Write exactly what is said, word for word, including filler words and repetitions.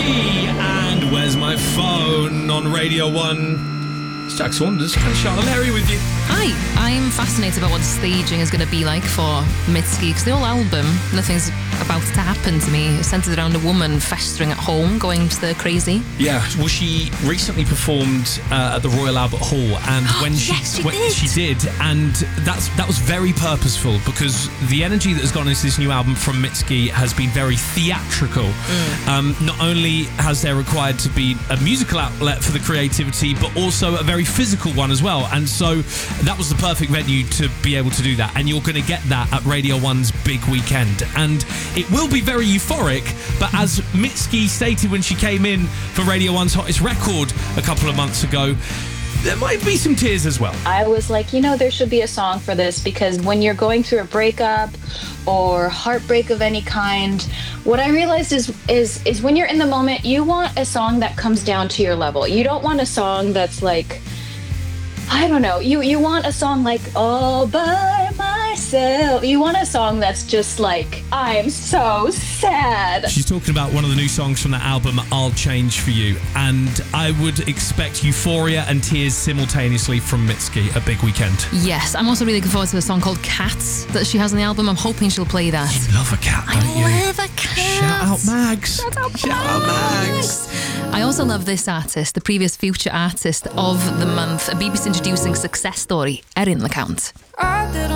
Mitski and Where's My Phone on Radio one. It's Jack Saunders and Charlotte Larry with you. Hi, I'm fascinated about what the staging is going to be like for Mitski, because the whole album, nothing's about to happen to me. It's centred around a woman festering at home, going stir crazy. Yeah, well, she recently performed uh, at the Royal Albert Hall, and when she, yes, she when did. she did, and that's that was very purposeful, because the energy that has gone into this new album from Mitski has been very theatrical. Mm. Um, not only has there required to be a musical outlet for the creativity, but also a very physical one as well, and so that was the perfect venue to be able to do that, and you're going to get that at Radio one's big weekend, and it will be very euphoric. But as Mitski stated when she came in for Radio one's Hottest Record a couple of months ago, there might be some tears as well. I was like, you know, there should be a song for this, because when you're going through a breakup or heartbreak of any kind, what I realized is is is when you're in the moment, you want a song that comes down to your level. You don't want a song that's like, I don't know, you you want a song like All By Myself. You want a song that's just like, I'm so sad. She's talking about one of the new songs from that album, I'll Change For You, and I would expect euphoria and tears simultaneously from Mitski, a big weekend. Yes, I'm also really looking forward to a song called Cats that she has on the album. I'm hoping she'll play that. You love a cat, don't I you? love a cat. Shout out Mags. Shout out Shout out Mags. I also love this artist, the previous Future Artist of the Month, a B B C introducing success story, Erin LeCount.